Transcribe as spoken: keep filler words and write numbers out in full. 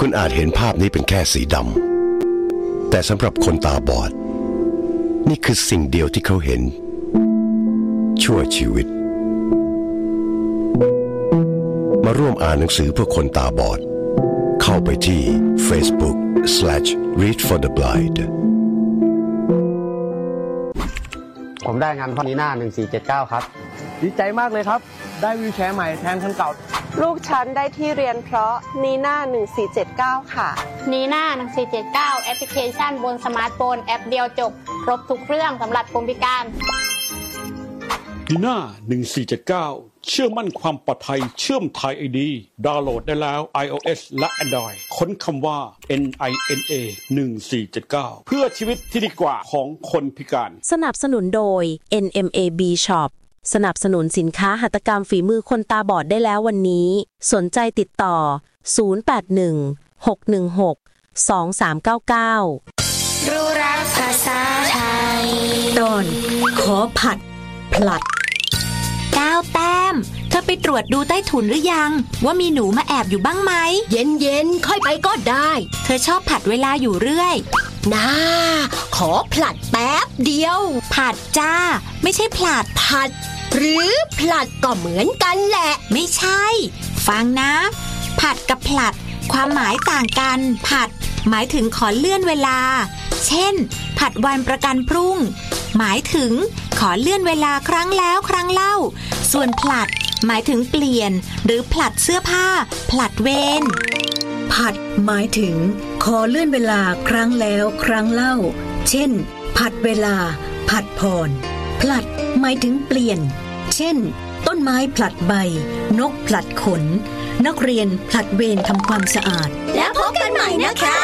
คุณอาจเห็นภาพนี้เป็นแค่สีดำแต่สำหรับคนตาบอดนี่คือสิ่งเดียวที่เขาเห็นชั่วชีวิตมาร่วมอ่านหนังสือเพื่อคนตาบอดเข้าไปที่ Facebook slash read for the blind ผมได้งานพอนีน่าหนึ่งสี่เจ็ดเก้าครับดีใจมากเลยครับได้วีลแชร์ใหม่แทนคันเก่าลูกฉันได้ที่เรียนเพราะนีน่าหนึ่งสี่เจ็ดเก้าค่ะนีน่าหนึ่งสี่เจ็ดเก้าแอปพลิเคชันบนสมาร์ทโฟนแอปเดียวจบครบทุกเรื่องสำหรับคนพิการนีน่าหนึ่งสี่เจ็ดเก้าเชื่อมั่นความปลอดภัยเชื่อมไทย ไอ ดี ดาวน์โหลดได้แล้ว iOS และ Android ค้นคำว่า เอ็น ไอ เอ็น เอ หนึ่งสี่เจ็ดเก้า เพื่อชีวิตที่ดีกว่าของคนพิการสนับสนุนโดย เอ็น เอ็ม เอ บี Shop สนับสนุนสินค้าหัตถกรรมฝีมือคนตาบอดได้แล้ววันนี้สนใจติดต่อศูนย์ แปด หนึ่ง หก หนึ่ง หก สอง สาม เก้า เก้ารู้รักภาษาไทยตอนขอผัดผลัดเก้าแต้มเธอไปตรวจดูใต้ถุนหรือยังว่ามีหนูมาแอบอยู่บ้างไหมเย็นๆค่อยไปก็ได้เธอชอบผัดเวลาอยู่เรื่อยน่าขอผลัดแป๊บเดียวผัดจ้าไม่ใช่ผลัดผัดหรือผลัดก็เหมือนกันแหละไม่ใช่ฟังนะผัดกับผลัดความหมายต่างกันผัดหมายถึงขอเลื่อนเวลาเช่นผัดวันประกันพรุ่งหมายถึงขอเลื่อนเวลาครั้งแล้วครั้งเล่าส่วนผลัดหมายถึงเปลี่ยนหรือผลัดเสื้อผ้าผลัดเวรผัดหมายถึงขอเลื่อนเวลาครั้งแล้วครั้งเล่าเช่นผัดเวลาผัดผ่อนผลัดหมายถึงเปลี่ยนเช่นต้นไม้ผลัดใบนกผลัดขนนักเรียนผลัดเวรทำความสะอาดแล้วพบกันใหม่นะคะ